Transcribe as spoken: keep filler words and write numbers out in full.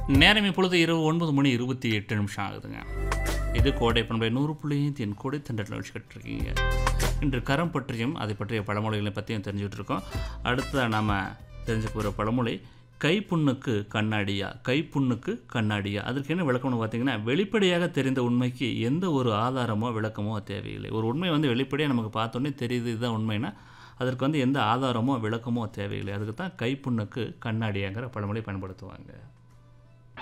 நேரம் இப்பொழுது இரவு ஒன்பது மணி இருபத்தி எட்டு நிமிஷம் ஆகுதுங்க. இது கோடை பண்பை நூறு புள்ளியும் என் கோடை தண்டத்தில் வச்சுக்கிட்டு இருக்கீங்க. இன்று கரம் பற்றியும் அதை பற்றிய பழமொழிகளை பற்றியும் தெரிஞ்சுக்கிட்டு இருக்கோம். அடுத்த நாம் தெரிஞ்சுக்க போகிற பழமொழி கைப்புண்ணுக்கு கண்ணாடியா கைப்புண்ணுக்கு கண்ணாடியா. அதற்கு என்ன விளக்கம்னு பார்த்தீங்கன்னா, வெளிப்படையாக தெரிந்த உண்மைக்கு எந்த ஒரு ஆதாரமோ விளக்கமோ தேவையில்லை. ஒரு உண்மை வந்து வெளிப்படையாக நமக்கு பார்த்தோன்னே தெரியுது இதுதான் உண்மைன்னா அதற்கு வந்து எந்த ஆதாரமோ விளக்கமோ தேவையில்லை. அதுக்கு தான் கைப்புண்ணுக்கு கண்ணாடியாங்கிற பழமொழி பயன்படுத்துவாங்க.